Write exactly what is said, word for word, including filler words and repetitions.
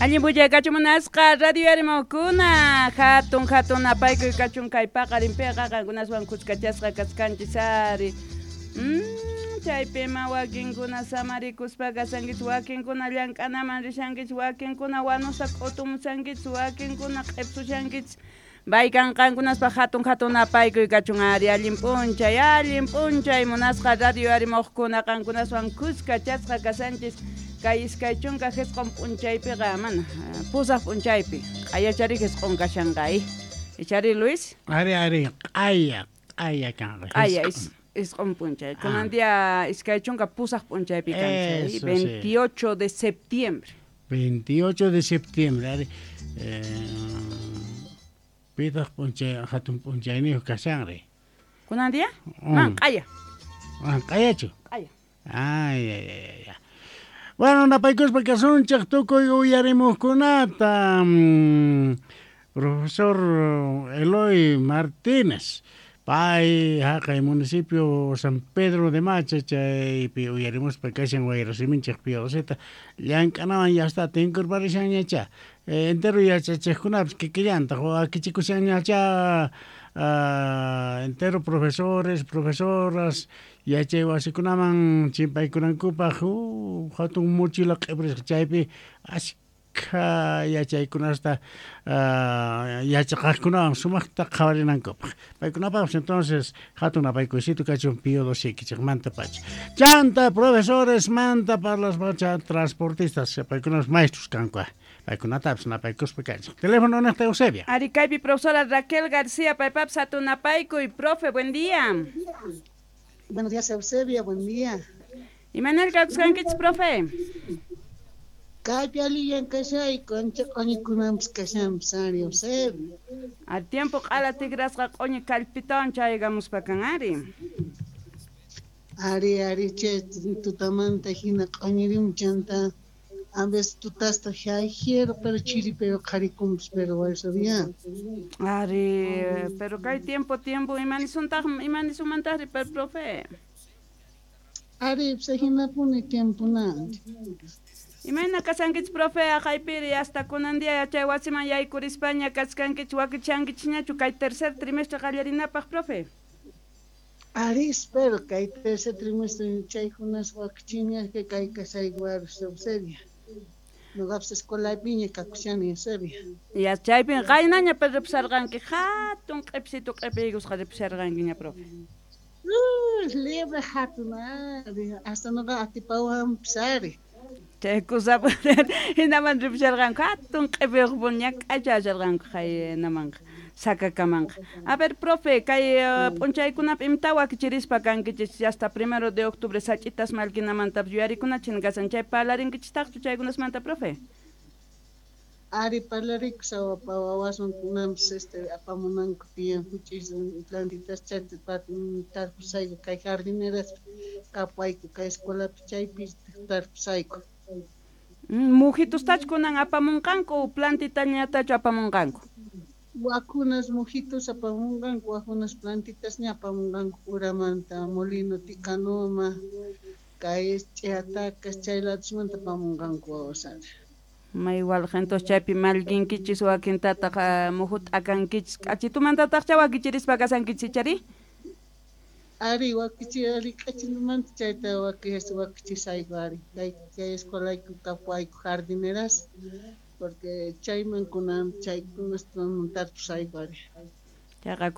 Allí bulla cachumunasqa radio arimokuna hatun hatun apaykuy kachun kaypaqa rimpiqa qankunaswan kuchkachasqa kasqanchisari mm chaypima wakinkuna samarikuspa kasankichis wakinkuna llank'anaman rishankichis wakinkuna wanusa k'utumusankichis wakinkuna q'ipsushankichis baykanqankunaspa hatun hatun apaykuy kachun ari allin p'unchay allin p'unchay munasqa radio arimoqkuna qankunaswan kuchkachasqa kasanchis kay iskay chunka hisqon p'unchaypiqa mana pusaq p'unchaypi q'ayachari hisqon kashanqay ichari Luis ari ari q'aya q'aya kanqa q'aya is hisqon p'unchay kunandia iskay chunka pusaq p'unchaypi kanchay veintiocho de septiembre veintiocho de septiembre ari pitaq p'unchay hatun p'unchayniyu kashanri kunandia man q'aya q'ayachu q'aya ay ay ay bueno, napaykuspa kasunchaq tukuy uyarimuqkunata um, profesor Eloy Martínez pay haqay municipio San Pedro de Macha chaypi uyarimuspa kashan wayrasiminchaq piyawsita llank'anawan yasta tinkurparishanñacha eh, entero yachachiqkunapas kikillantaq wakichikushanñacha uh, entero profesores, profesoras yachay wasikunaman chimpaykunankupaq uh, hatun mochila q'iprisqa chaypi ashkha yachaykunasta uh, yachaqaqkunawan sumaqta qhawarinankupaq paykunapas entonces hatun apaykuysito kachun Pío doce manta pacha chanta profesores manta para las pacha transportistas paykunapas maestros kanku paykunatapas napaykuspa kanchik teléfono nesta Eusebia ari kaypi profesora Raquel García paypapas hatun napaykuy profe buen día. Buenos días, Eusebia, buen día. ¿Y Manuel Kakuskankichis, profe? Kapiali yankashay, concha coñi kunams kashams ari, Eusebia. Al tiempo qala tigrasqa coñi kalpitawan chaygamos pakanari. Ari, ari, che, tutamanta hina coñirim chanta. A veces tú estás tajero, pero chiri, pero caricums, pero eso bien. Ari, pero que hay tiempo, tiempo, y manis un taj, y manis un mantar, pero profe. Ari, se hina pone tiempo nada. Y mañana kasankich profe, a jaipiri, hasta con andia, a chayhuasima, ya y cur España, kaskankich, wakichankich, ñachu, que tercer trimestre galerinapaj, profe. Ari, espero que hay tercer trimestre, chay unas wakichiñas que hay que salir guardos, Eusebia. No gabs escuela de piña kakushani Eusebia. Ya chaypin qaynaña pero repsarganki hatun q'ipsitu q'ipiykusqa repsargankiña profe. Uh, libre hatun hasta no ga atipawan psari. Chay kusa hinaman repsarganki hatun q'ipiyuqpun ñak'achasharganki hay namanqa sacakamanqa. A ver profe, kay p'unchaykunapi imtawa kichirispa kankichis hasta primero de octubre sachitas malkinamantapis yuyarikunachin kasan chay parlarinkichistaqchu chaykunasmanta profe. Ari parlarik sawa pawawason kunams este apamunanku tiyan huchis plantitas chayta tarpusayku kay jardineras kapayku kay escuelapi chaypi tarpusayku. Mujitustach kunan apamunqanku plantitañatachu apamunqanku. Wakunas mojitos apamungan, wakunas plantitas ni apamungan kuramanta, molino ticanoma, caes cheatacas, chaylatos manta apamungan kuawasar. Ma igual gentos chaypi malginkichis wakintata mujut akankichis, achitumanta taqcha wakichiris pakasankichis chari? Ari wakichi ari kachinumanta chayta wakis wakichis aygari, kay kay escuelayku kapayku jardineras. Porque chayman kunam chay kunas montar pues ahí